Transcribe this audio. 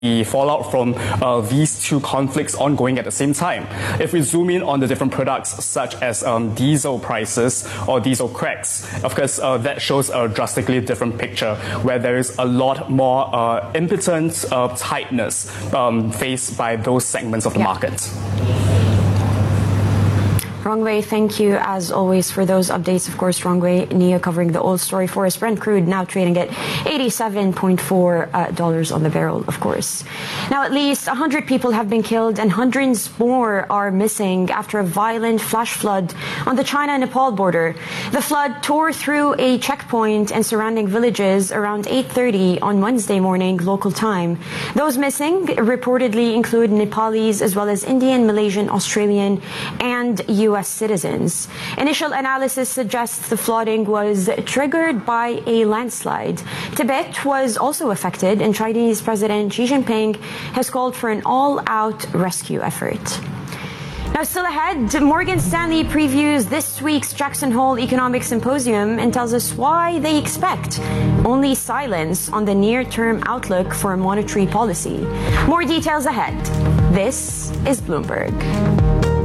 the fallout from these two conflicts ongoing at the same time. If we zoom in on the different products such as diesel prices or diesel cracks, of course that shows a drastically different picture where there is a lot more impotent tightness faced by those segments of the market. Rong Wei, thank you as always for those updates. Of course, Rong Wei, Nia covering the oil story for us. Brent crude now trading at $87.4 on the barrel, of course. Now, at least 100 people have been killed and hundreds more are missing after a violent flash flood on the China-Nepal border. The flood tore through a checkpoint and surrounding villages around 8:30 on Wednesday morning local time. Those missing reportedly include Nepalis as well as Indian, Malaysian, Australian, and U.S. citizens. Initial analysis suggests the flooding was triggered by a landslide. Tibet was also affected, and Chinese President Xi Jinping has called for an all-out rescue effort. Now, still ahead, Morgan Stanley previews this week's Jackson Hole Economic Symposium and tells us why they expect only silence on the near-term outlook for monetary policy. More details ahead. This is Bloomberg.